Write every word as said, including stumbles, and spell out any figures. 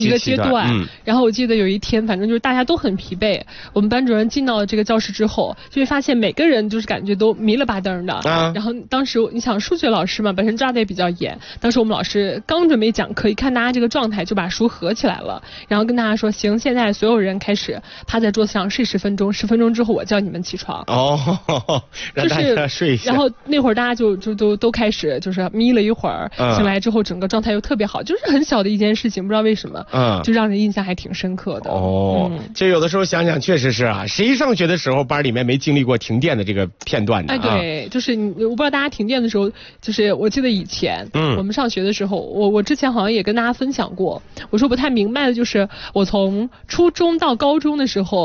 一个阶段。嗯、然后我记得有一天，反正就是大家都很疲惫，我们班主任进到了这个教室之后，就会发现每个人就是感觉都迷了吧瞪的。啊、然后当时你想数学老师嘛，本身抓的也比较严，当时我们老师刚准备讲课，一看大家这个状态，就把书合起来了，然后跟大家说：行，现在所有人开始趴在桌子上睡十分钟，十分钟之后我叫你们起床。 哦，让大家睡一下。 然后那会儿大家就就都都开始就是眯了一会儿，嗯、醒来之后整个状态又特别好，就是很小的一件事情，不知道为什么，嗯，就让人印象还挺深刻的。 哦，嗯、这有的时候想想确实是啊，谁上学的时候班里面没经历过停电的这个片段呢？ 哎，对，就是你，我不知道大家停电的时候，就是我记得以前，嗯，我们上学的时候，我我之前好像也跟大家分享过，我说不太明白的就是我从初中到高中的时候。